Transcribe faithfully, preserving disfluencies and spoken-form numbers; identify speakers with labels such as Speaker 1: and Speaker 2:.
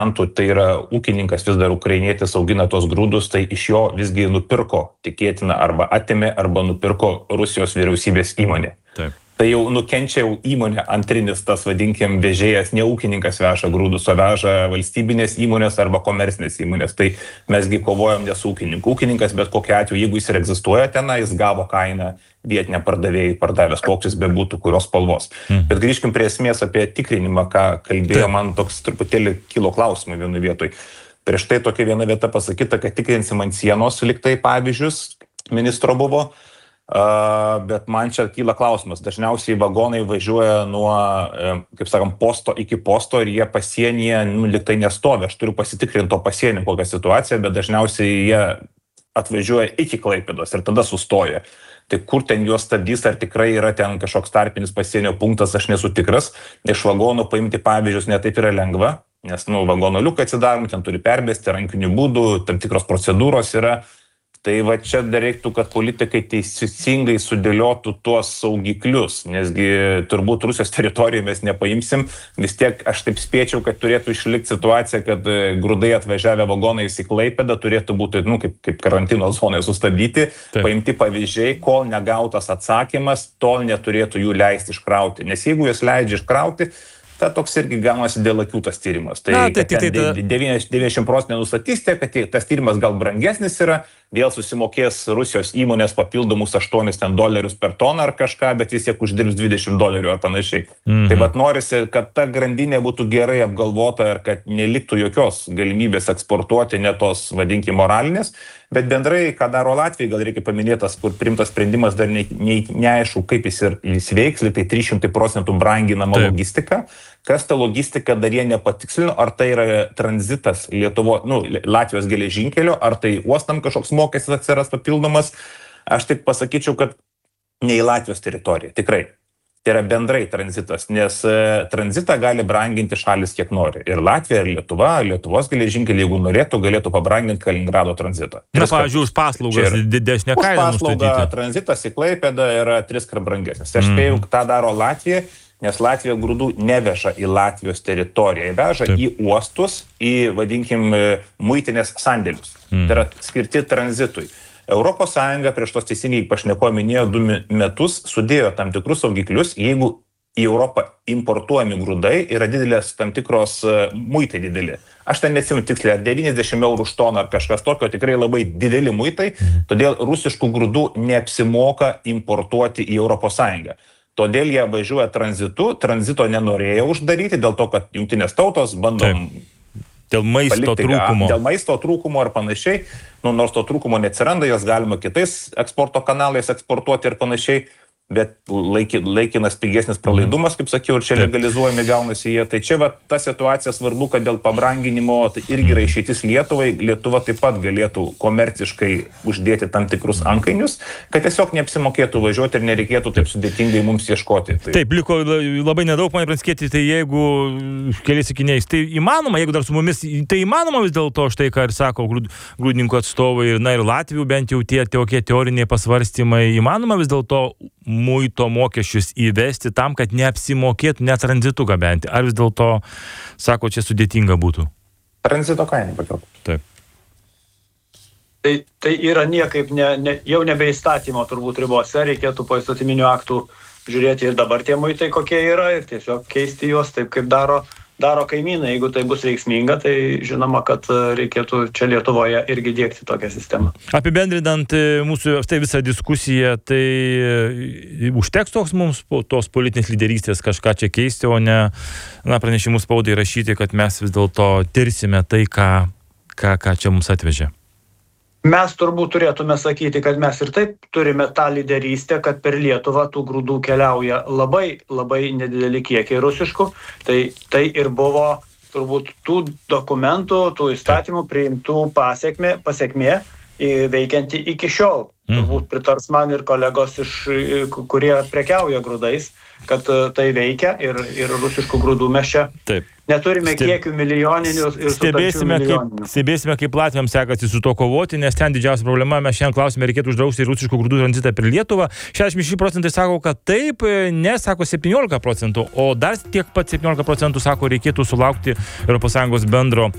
Speaker 1: tai yra ūkininkas vis dar ukrainietis augina tos grūdus, tai iš jo visgi nupirko, tikėtina, arba atėmė, arba nupirko Rusijos vyriausybės įmonė.
Speaker 2: Taip.
Speaker 1: Tai jau nukenčia jau įmonė, antrinis tas, vadinkim, vežėjas, ne ūkininkas veža grūdus, o veža valstybinės įmonės arba komercinės įmonės. Tai mesgi kovojam ne su ūkininku. Ūkininkas bet kokiu atveju, jeigu jis ir egzistuoja tenai, jis gavo kainą vietinę pardavėjai pardavęs, koks jis bebūtų, kurios spalvos. Mm. Bet grįžkim prie esmės apie tikrinimą, ką kalbėjo, Taip. Man toks truputėlį kilo klausimų vienu vietoj. Prieš tai tokia viena vieta pasakyta, kad tikrinsim ant sienos liktai pavyzdžius, ministro buvo. Uh, bet man čia kyla klausimas. Dažniausiai vagonai važiuoja nuo, kaip sakam, posto iki posto ir jie pasienyje, nu, liktai nestovi. Aš turiu pasitikrinti to pasienį kokią situaciją, bet dažniausiai jie atvažiuoja iki Klaipėdos ir tada sustoja. Tai kur ten juos stabdys, ar tikrai yra ten kažkoks tarpinis pasienio punktas, aš nesu tikras. Iš vagonų paimti pavyzdžius netaip yra lengva, nes, nu, vagono liukai atsidarom, ten turi perbėsti rankinių būdų, tam tikros procedūros yra. Tai va čia dar reiktų, kad politikai teisingai sudėliotų tuos saugiklius, nesgi turbūt Rusijos teritorijoje mes nepaimsim, vis tiek aš taip spėčiau, kad turėtų išlikti situacija, kad grūdai atvažiavę vagonais į Klaipėdą turėtų būti, nu, kaip, kaip karantino zonoje sustabdyti, Taip. Paimti pavyzdžiai, kol negautas atsakymas, tol neturėtų jų leisti iškrauti, nes jeigu jūs leidžia iškrauti, ta toks irgi gaunasi dėl akių tas tyrimas. Tai, Na, tai, tai, tai, tai devyniasdešimt procentų nustatysite, kad tas tyrimas gal brangesnis yra, vėl susimokės Rusijos įmonės papildomus aštuonis dolerius per toną ar kažką, bet vis tiek uždirbs dvidešimt dolerių ar panašiai. Mm-hmm. Tai vat norisi, kad ta grandinė būtų gerai apgalvota ir kad neliktų jokios galimybės eksportuoti, ne tos, vadinkim, moralinės. Bet bendrai, ką daro Latvija, gal reikia paminėtas, kur priimtas sprendimas dar ne, ne, neaišku, kaip jis ir jis veiks, tai trys šimtai procentų branginama Taip. Logistika. Kas ta logistika dar jie nepatikslino, ar tai yra tranzitas Lietuvo, nu, Latvijos geležinkelio, ar tai uostam kažkoks mokestis atsiras papildomas. Aš taip pasakyčiau, kad ne į Latvijos teritoriją, tikrai. Tai yra bendrai tranzitas, nes e, tranzitą gali branginti šalis kiek nori. Ir Latvija, ir Lietuva, Lietuvos geležinkeliai, jeigu norėtų, galėtų pabranginti Kaliningrado tranzitą.
Speaker 2: Na, pavyzdžiui, už paslaugas didesnė kaina nustatyti. Už paslaugą
Speaker 1: tranzitas į Klaipėdą yra tris kart brangesnis. Aš spėjau, mm. tą daro Latvija, nes Latvija grūdų neveža į Latvijos teritoriją, veža Taip. Į uostus, į, vadinkim, muitinės sandėlius. Mm. Tai yra skirti tranzitui. Europos Sąjunga prieš tos teisingai pašnekojo minėjo du metus, sudėjo tam tikrus saugiklius, jeigu į Europą importuojami grūdai yra didelės tam tikros uh, muitai dideli. Aš ten neatsimenu tiksliai, ar devyniasdešimt eurų už toną ar kažkas tokio, tikrai labai dideli muitai, todėl rusiškų grūdų neapsimoka importuoti į Europos Sąjungą. Todėl jie važiuoja tranzitu, tranzito nenorėjo uždaryti, dėl to, kad jungtinės tautos bandom...
Speaker 2: Taip. Dėl maisto palikti, trūkumo.
Speaker 1: Dėl maisto trūkumo ar panašiai, nu, nors to trūkumo neatsiranda, jas galima kitais eksporto kanalais eksportuoti ir panašiai, bet laiki, laikinas pigesnis pralaidumas, kaip sakiau, ir čia Taip. Legalizuojami gaunasi jie. Tai čia va, ta situacija svarbu, kad dėl pabranginimo tai irgi yra išeitis Lietuvai. Lietuva taip pat galėtų komerciškai uždėti tam tikrus ankainius, kad tiesiog neapsimokėtų važiuoti ir nereikėtų taip sudėtingai mums ieškoti. Tai...
Speaker 2: Taip, liko labai nedaug, man Pranckėti, tai jeigu keliais sakiniais, tai įmanoma, jeigu dar su mumis, tai įmanoma vis dėlto štai, ką ir sako grūdininkų atstovai, na ir Latvijų bent jau tie tokie teoriniai pasvarstymai, įmanoma vis dėlto muito mokesčius įvesti tam, kad neapsimokėtų net tranzitu gabenti. Ar vis dėlto, sako, čia sudėtinga būtų?
Speaker 1: Tranzito kainą pakeltų.
Speaker 2: Taip.
Speaker 3: Tai, tai yra niekaip ne, ne, jau nebe įstatymo turbūt ribose, reikėtų po įstatyminių aktų žiūrėti ir dabar tie muitai kokie yra ir tiesiog keisti juos taip, kaip daro, daro kaimynai. Jeigu tai bus veiksminga, tai žinoma, kad reikėtų čia Lietuvoje irgi diegti tokią sistemą.
Speaker 2: Apibendrinant mūsų tai visą diskusiją, tai užteks toks mums tos politinės lyderystės kažką čia keisti, o ne na, pranešimus spaudai rašyti, kad mes vis dėlto tirsime tai, ką, ką, ką čia mums atvežė.
Speaker 3: Mes turbūt turėtume sakyti, kad mes ir taip turime tą lyderystę, kad per Lietuvą tų grūdų keliauja labai, labai nedideli kiekiai rusiškų. Tai, tai ir buvo turbūt tų dokumentų, tų įstatymų priimtų pasiekmė, pasiekmė veikianti iki šiol. Mm. Turbūt pritars man ir kolegos, iš, kurie prekiauja grūdais, kad tai veikia ir, ir rusiškų grūdų mes čia Taip. Neturime Steb... kiekių milijoninių ir
Speaker 2: stebėsime kaip, stebėsime, kaip Latviams sekasi su to kovoti, nes ten didžiausia problema, mes šiandien klausime, reikėtų uždrausti rusiškų grūdų tranzitą per Lietuvą. šešiasdešimt šeši procentai sako, kad taip, ne, sako septyniolika procentų, o dar tiek pat septyniolika procentų sako, reikėtų sulaukti Europos Sąjungos bendro